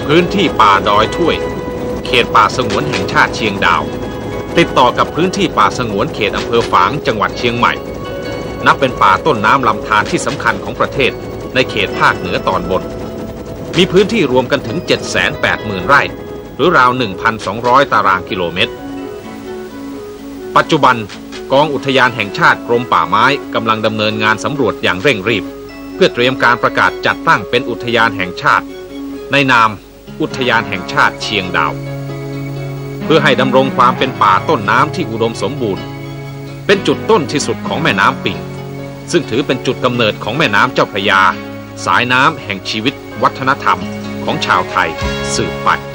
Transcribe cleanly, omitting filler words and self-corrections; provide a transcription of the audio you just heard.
พื้นที่ป่าดอยถ้วยเขตป่าสงวนแห่งชาติเชียงดาวติดต่อกับพื้นที่ป่าสงวนเขตอำเภอฝางจังหวัดเชียงใหม่นับเป็นป่าต้นน้ำลำธารที่สำคัญของประเทศในเขตภาคเหนือตอนบนมีพื้นที่รวมกันถึง 780,000 ไร่หรือราว 1,200 ตารางกิโลเมตรปัจจุบันกองอุทยานแห่งชาติกรมป่าไม้กำลังดำเนินงานสำรวจอย่างเร่งรีบเพื่อเตรียมการประกาศจัดตั้งเป็นอุทยานแห่งชาติในนามอุทยานแห่งชาติเชียงดาวเพื่อให้ดำรงความเป็นป่าต้นน้ำที่อุดมสมบูรณ์เป็นจุดต้นที่สุดของแม่น้ำปิ่งซึ่งถือเป็นจุดกำเนิดของแม่น้ำเจ้าพระยาสายน้ำแห่งชีวิตวัฒนธรรมของชาวไทยสืบไป